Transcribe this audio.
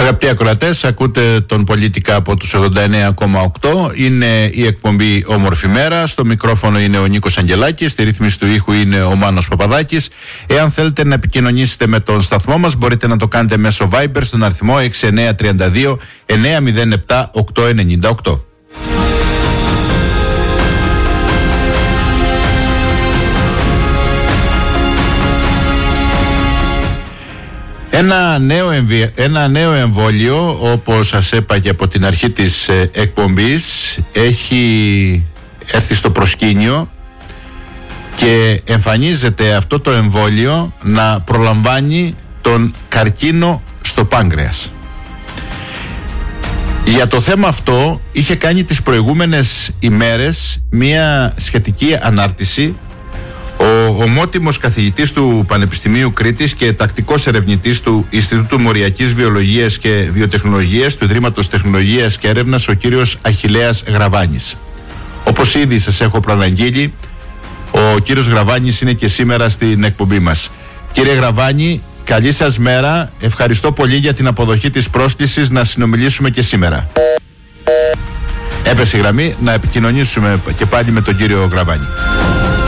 Αγαπητοί ακροατές, ακούτε τον Πολίτικα από τους 89,8. Είναι η εκπομπή Όμορφη Μέρα. Στο μικρόφωνο είναι ο Νίκος Αγγελάκης. Στη ρύθμιση του ήχου είναι ο Μάνος Παπαδάκης. Εάν θέλετε να επικοινωνήσετε με τον σταθμό μας, μπορείτε να το κάνετε μέσω Viber στον αριθμό 6932 907 898. Ένα νέο εμβόλιο, όπως σας είπα και από την αρχή της εκπομπής, έχει έρθει στο προσκήνιο και εμφανίζεται αυτό το εμβόλιο να προλαμβάνει τον καρκίνο στο πάγκρεας. Για το θέμα αυτό είχε κάνει τις προηγούμενες ημέρες μία σχετική ανάρτηση ο ομότιμος καθηγητής του Πανεπιστημίου Κρήτης και τακτικός ερευνητής του Ινστιτούτου Μοριακής Βιολογίας και Βιοτεχνολογίας του Ιδρύματος Τεχνολογίας και Έρευνας, ο κύριος Αχιλλέας Γραβάνης. Όπως ήδη σας έχω προαναγγείλει, ο κύριος Γραβάνης είναι και σήμερα στην εκπομπή μας. Κύριε Γραβάνη, καλή σας μέρα. Ευχαριστώ πολύ για την αποδοχή της πρόσκλησης να συνομιλήσουμε και σήμερα. Έπεσε η γραμμή, να επικοινωνήσουμε και πάλι με τον κύριο Γραβάνη.